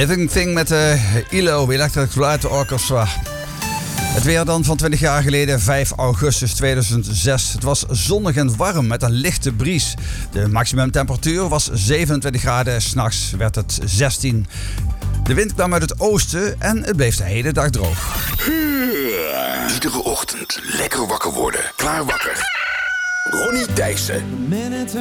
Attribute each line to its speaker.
Speaker 1: Living Thing met de ILO, Electric Light Orchestra. Het weer dan van 20 jaar geleden, 5 augustus 2006. Het was zonnig en warm met een lichte bries. De maximumtemperatuur was 27 graden, 's nachts werd het 16. De wind kwam uit het oosten en het bleef de hele dag droog.
Speaker 2: Iedere ochtend lekker wakker worden. Klaar wakker. Ronnie Dijksen.